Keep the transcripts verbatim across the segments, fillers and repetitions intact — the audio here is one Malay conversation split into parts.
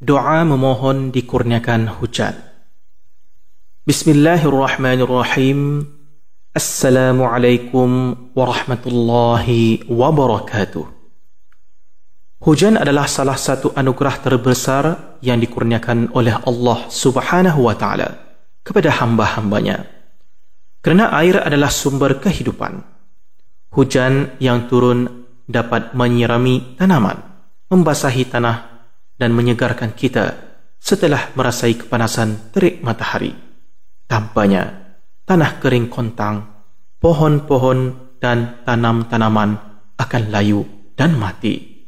doa memohon dikurniakan hujan. Bismillahirrahmanirrahim. Assalamualaikum warahmatullahi wabarakatuh. Hujan adalah salah satu anugerah terbesar yang dikurniakan oleh Allah Subhanahu wa taala kepada hamba-hambanya. Kerana air adalah sumber kehidupan. Hujan yang turun dapat menyirami tanaman, membasahi tanah dan menyegarkan kita setelah merasai kepanasan terik matahari. Tanpanya, tanah kering kontang, pohon-pohon dan tanam-tanaman akan layu dan mati.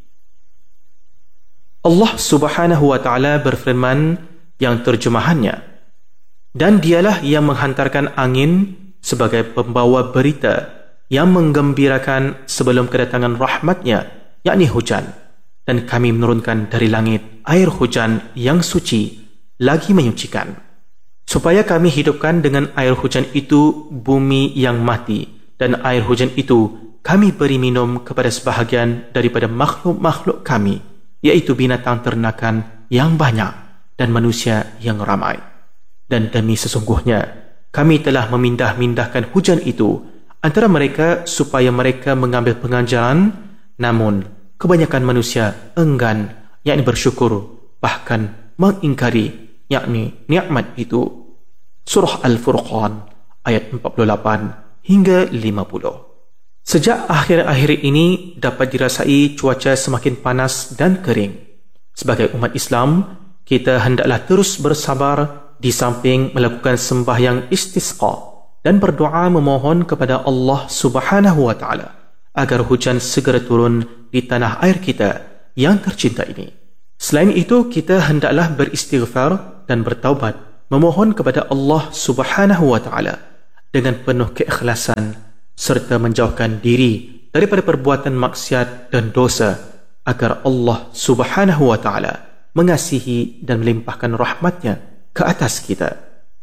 Allah Subhanahu wa taala berfirman yang terjemahannya, dan dialah yang menghantarkan angin sebagai pembawa berita yang menggembirakan sebelum kedatangan rahmatnya, yakni hujan. Dan kami menurunkan dari langit air hujan yang suci lagi menyucikan, supaya kami hidupkan dengan air hujan itu bumi yang mati, dan air hujan itu kami beri minum kepada sebahagian daripada makhluk-makhluk kami, iaitu binatang ternakan yang banyak dan manusia yang ramai. Dan demi sesungguhnya kami telah memindah-mindahkan hujan itu antara mereka supaya mereka mengambil pengajaran, namun kebanyakan manusia enggan, yakni bersyukur, bahkan mengingkari, yakni nikmat itu. Surah Al-Furqan ayat empat puluh lapan hingga lima puluh. Sejak akhir-akhir ini dapat dirasai cuaca semakin panas dan kering. Sebagai umat Islam, kita hendaklah terus bersabar di samping melakukan sembahyang istisqa dan berdoa memohon kepada Allah Subhanahu wa taala agar hujan segera turun di tanah air kita yang tercinta ini. Selain itu, kita hendaklah beristighfar dan bertaubat, memohon kepada Allah Subhanahu wa taala dengan penuh keikhlasan serta menjauhkan diri daripada perbuatan maksiat dan dosa agar Allah Subhanahu wa taala mengasihi dan melimpahkan rahmatnya ke atas kita.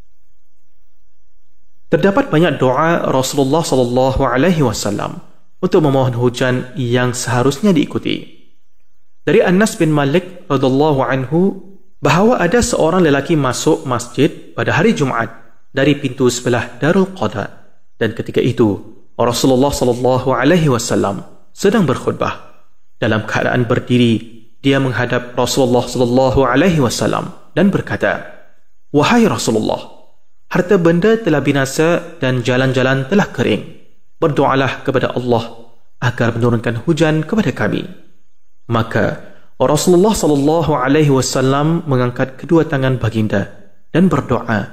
Terdapat banyak doa Rasulullah sallallahu alaihi wasallam untuk memohon hujan yang seharusnya diikuti. Dari Anas bin Malik radhiyallahu anhu bahawa ada seorang lelaki masuk masjid pada hari Jumaat dari pintu sebelah Darul Qada, dan ketika itu Rasulullah sallallahu alaihi wasallam sedang berkhutbah. Dalam keadaan berdiri, dia menghadap Rasulullah sallallahu alaihi wasallam dan berkata, "Wahai Rasulullah, harta benda telah binasa dan jalan-jalan telah kering. Berdoalah kepada Allah agar menurunkan hujan kepada kami." Maka Rasulullah sallallahu alaihi wasallam mengangkat kedua tangan baginda dan berdoa,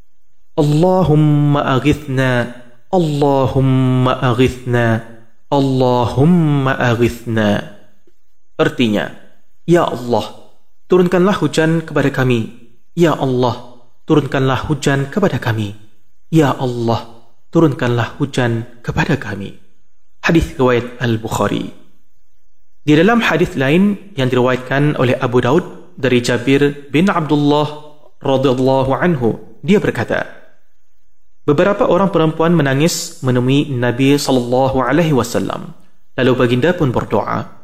"Allahumma aghithna, Allahumma aghithna, Allahumma aghithna." Artinya, "Ya Allah, turunkanlah hujan kepada kami. Ya Allah, turunkanlah hujan kepada kami. Ya Allah, turunkanlah hujan kepada kami." Hadis riwayat Al-Bukhari. Di dalam hadis lain yang diriwayatkan oleh Abu Daud dari Jabir bin Abdullah radhiyallahu anhu, dia berkata, beberapa orang perempuan menangis menemui Nabi sallallahu alaihi wasallam. Lalu baginda pun berdoa,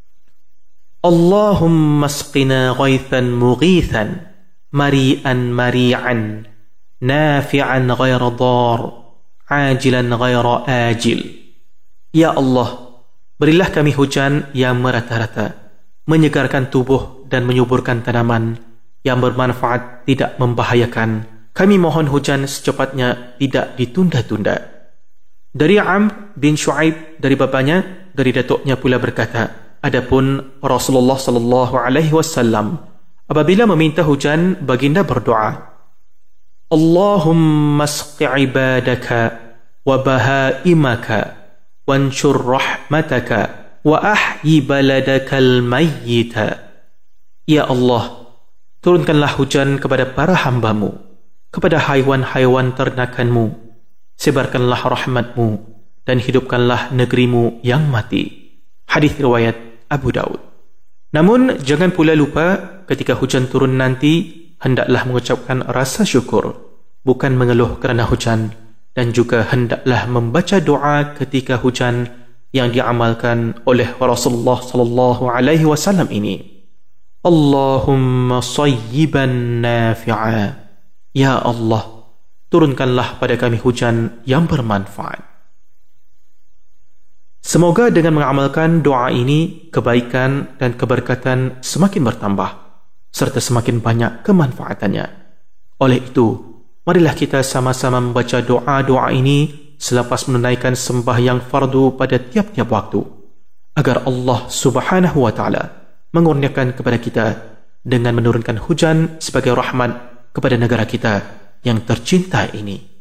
"Allahumma asqina ghaithan mughithan, mari'an mari'an, nafi'an ghaira dar, ajilan ghaira ajil." Ya Allah, berilah kami hujan yang merata-rata, menyegarkan tubuh dan menyuburkan tanaman, yang bermanfaat tidak membahayakan. Kami mohon hujan secepatnya, tidak ditunda-tunda. Dari Amr bin Shu'aib dari bapanya, dari datuknya pula berkata, adapun Rasulullah sallallahu alaihi wasallam apabila meminta hujan, baginda berdoa, "Allahumma asqi ibadaka wa bahaimaka wanshur rahmataka wa ahyi baladakal mayyita." Ya Allah, turunkanlah hujan kepada para hambamu, kepada haiwan-haiwan ternakanmu, sebarkanlah rahmatmu dan hidupkanlah negerimu yang mati. Hadis riwayat Abu Daud. Namun jangan pula lupa ketika hujan turun nanti, hendaklah mengucapkan rasa syukur, bukan mengeluh kerana hujan, dan juga hendaklah membaca doa ketika hujan yang diamalkan oleh Rasulullah sallallahu alaihi wasallam ini. Allahumma sayyiban nafi'a. Ya Allah, turunkanlah pada kami hujan yang bermanfaat. Semoga dengan mengamalkan doa ini, kebaikan dan keberkatan semakin bertambah serta semakin banyak kemanfaatannya. Oleh itu, marilah kita sama-sama membaca doa-doa ini selepas menunaikan sembahyang fardu pada tiap-tiap waktu, agar Allah Subhanahu wa Ta'ala mengurniakan kepada kita dengan menurunkan hujan sebagai rahmat kepada negara kita yang tercinta ini.